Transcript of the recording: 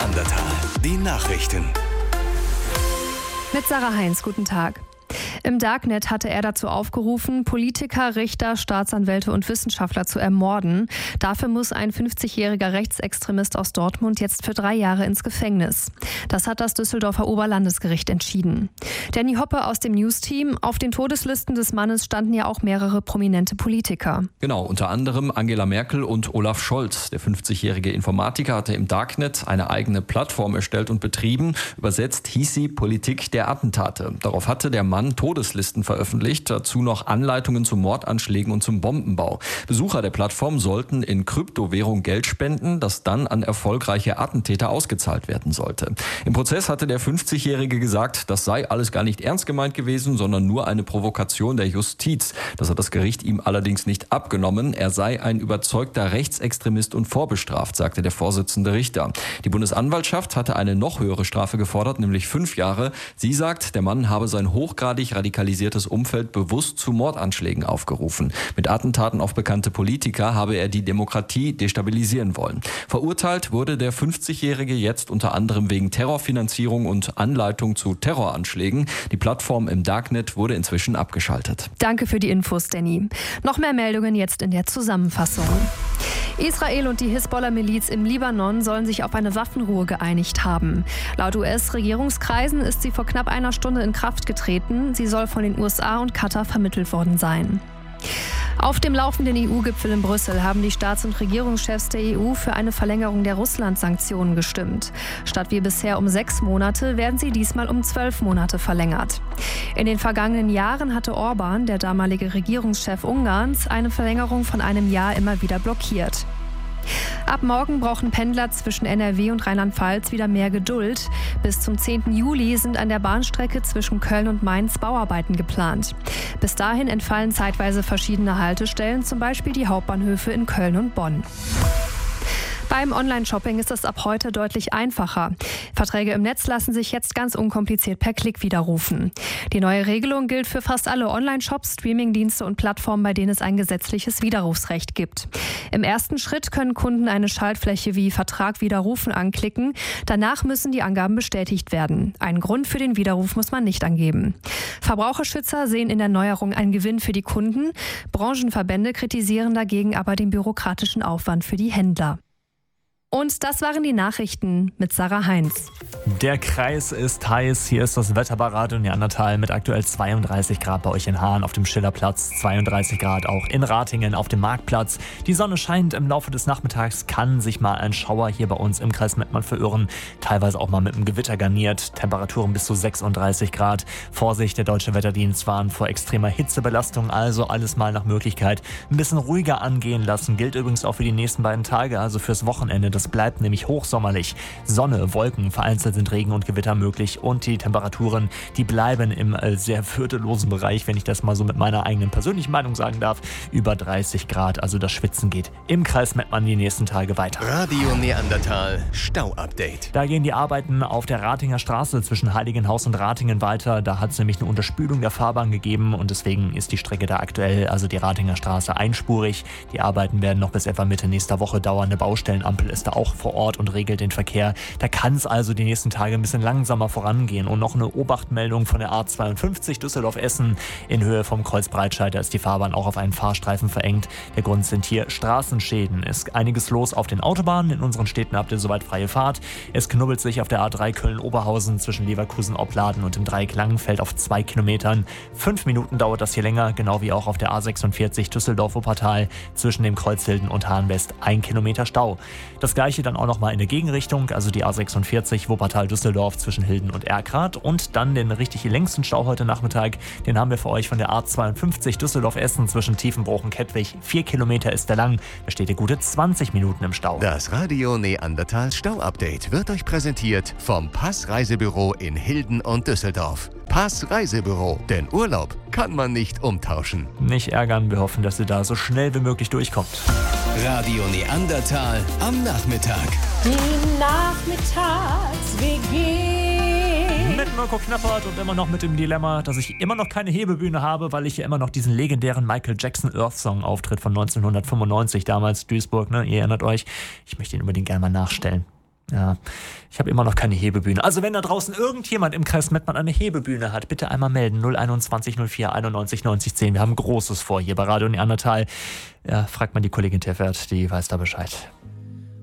Neandertal. Die Nachrichten. Mit Sarah Heinz, guten Tag. Im Darknet hatte er dazu aufgerufen, Politiker, Richter, Staatsanwälte und Wissenschaftler zu ermorden. Dafür muss ein 50-jähriger Rechtsextremist aus Dortmund jetzt für 3 Jahre ins Gefängnis. Das hat das Düsseldorfer Oberlandesgericht entschieden. Danny Hoppe aus dem News-Team. Auf den Todeslisten des Mannes standen ja auch mehrere prominente Politiker. Genau, unter anderem Angela Merkel und Olaf Scholz. Der 50-jährige Informatiker hatte im Darknet eine eigene Plattform erstellt und betrieben. Übersetzt hieß sie Politik der Attentate. Darauf hatte der Mann Todeslisten veröffentlicht, dazu noch Anleitungen zu Mordanschlägen und zum Bombenbau. Besucher der Plattform sollten in Kryptowährung Geld spenden, das dann an erfolgreiche Attentäter ausgezahlt werden sollte. Im Prozess hatte der 50-Jährige gesagt, das sei alles gar nicht ernst gemeint gewesen, sondern nur eine Provokation der Justiz. Das hat das Gericht ihm allerdings nicht abgenommen. Er sei ein überzeugter Rechtsextremist und vorbestraft, sagte der Vorsitzende Richter. Die Bundesanwaltschaft hatte eine noch höhere Strafe gefordert, nämlich 5 Jahre. Sie sagt, der Mann habe sein hochgradig radikalisiertes Umfeld bewusst zu Mordanschlägen aufgerufen. Mit Attentaten auf bekannte Politiker habe er die Demokratie destabilisieren wollen. Verurteilt wurde der 50-Jährige jetzt unter anderem wegen Terrorfinanzierung und Anleitung zu Terroranschlägen. Die Plattform im Darknet wurde inzwischen abgeschaltet. Danke für die Infos, Danny. Noch mehr Meldungen jetzt in der Zusammenfassung. Israel und die Hisbollah-Miliz im Libanon sollen sich auf eine Waffenruhe geeinigt haben. Laut US-Regierungskreisen ist sie vor knapp einer Stunde in Kraft getreten. Sie soll von den USA und Katar vermittelt worden sein. Auf dem laufenden EU-Gipfel in Brüssel haben die Staats- und Regierungschefs der EU für eine Verlängerung der Russland-Sanktionen gestimmt. Statt wie bisher um 6 Monate werden sie diesmal um 12 Monate verlängert. In den vergangenen Jahren hatte Orban, der damalige Regierungschef Ungarns, eine Verlängerung von einem Jahr immer wieder blockiert. Ab morgen brauchen Pendler zwischen NRW und Rheinland-Pfalz wieder mehr Geduld. Bis zum 10. Juli sind an der Bahnstrecke zwischen Köln und Mainz Bauarbeiten geplant. Bis dahin entfallen zeitweise verschiedene Haltestellen, zum Beispiel die Hauptbahnhöfe in Köln und Bonn. Beim Online-Shopping ist es ab heute deutlich einfacher. Verträge im Netz lassen sich jetzt ganz unkompliziert per Klick widerrufen. Die neue Regelung gilt für fast alle Online-Shops, Streamingdienste und Plattformen, bei denen es ein gesetzliches Widerrufsrecht gibt. Im ersten Schritt können Kunden eine Schaltfläche wie Vertrag widerrufen anklicken. Danach müssen die Angaben bestätigt werden. Einen Grund für den Widerruf muss man nicht angeben. Verbraucherschützer sehen in der Neuerung einen Gewinn für die Kunden. Branchenverbände kritisieren dagegen aber den bürokratischen Aufwand für die Händler. Und das waren die Nachrichten mit Sarah Heinz. Der Kreis ist heiß. Hier ist das Wetter bei Radio Neandertal mit aktuell 32 Grad bei euch in Hahn auf dem Schillerplatz, 32 Grad auch in Ratingen auf dem Marktplatz. Die Sonne scheint im Laufe des Nachmittags, kann sich mal ein Schauer hier bei uns im Kreis Mettmann verirren. Teilweise auch mal mit einem Gewitter garniert. Temperaturen bis zu 36 Grad. Vorsicht, der Deutsche Wetterdienst warnt vor extremer Hitzebelastung, also alles mal nach Möglichkeit ein bisschen ruhiger angehen lassen. Gilt übrigens auch für die nächsten beiden Tage, also fürs Wochenende. Das bleibt nämlich hochsommerlich. Sonne, Wolken, vereinzelt sind Regen und Gewitter möglich und die Temperaturen, die bleiben im sehr würdelosen Bereich, wenn ich das mal so mit meiner eigenen persönlichen Meinung sagen darf, über 30 Grad. Also das Schwitzen geht im Kreis Mettmann die nächsten Tage weiter. Radio Neandertal Stau-Update. Da gehen die Arbeiten auf der Ratinger Straße zwischen Heiligenhaus und Ratingen weiter. Da hat es nämlich eine Unterspülung der Fahrbahn gegeben und deswegen ist die Strecke da aktuell, also die Ratinger Straße, einspurig. Die Arbeiten werden noch bis etwa Mitte nächster Woche dauern. Eine Baustellenampel ist da auch vor Ort und regelt den Verkehr. Da kann es also die nächsten Tage ein bisschen langsamer vorangehen. Und noch eine Obachtmeldung von der A52 Düsseldorf-Essen in Höhe vom Kreuz Breitscheid. Da ist die Fahrbahn auch auf einen Fahrstreifen verengt. Der Grund sind hier Straßenschäden. Ist einiges los auf den Autobahnen. In unseren Städten habt ihr soweit freie Fahrt. Es knubbelt sich auf der A3 Köln-Oberhausen zwischen Leverkusen-Opladen und dem Dreieck Langenfeld auf 2 Kilometern. 5 Minuten dauert das hier länger, genau wie auch auf der A46 Düsseldorf-Wuppertal zwischen dem Kreuz Hilden und Hahn-West 1 Kilometer Stau. Das gleiche dann auch nochmal in der Gegenrichtung, also die A46 Wuppertal-Düsseldorf zwischen Hilden und Erkrath und dann den richtig längsten Stau heute Nachmittag, den haben wir für euch von der A52 Düsseldorf-Essen zwischen Tiefenbruch und Kettwig. 4 Kilometer ist der lang, da steht ihr gute 20 Minuten im Stau. Das Radio Neandertal Stau-Update wird euch präsentiert vom Pass Reisebüro in Hilden und Düsseldorf. Pass Reisebüro, denn Urlaub kann man nicht umtauschen. Nicht ärgern, wir hoffen, dass ihr da so schnell wie möglich durchkommt. Radio Neandertal am Nachmittag. Die Nachmittags-WG. Mit Mirko Knappert und immer noch mit dem Dilemma, dass ich immer noch keine Hebebühne habe, weil ich hier immer noch diesen legendären Michael Jackson Earth Song Auftritt von 1995, damals Duisburg, ne? Ihr erinnert euch. Ich möchte ihn unbedingt gerne mal nachstellen. Ja, ich habe immer noch keine Hebebühne. Also wenn da draußen irgendjemand im Kreis Mettmann eine Hebebühne hat, bitte einmal melden. 021 04 91 90 10. Wir haben Großes vor hier bei Radio Neandertal. Ja, fragt man die Kollegin Teffert, die weiß da Bescheid.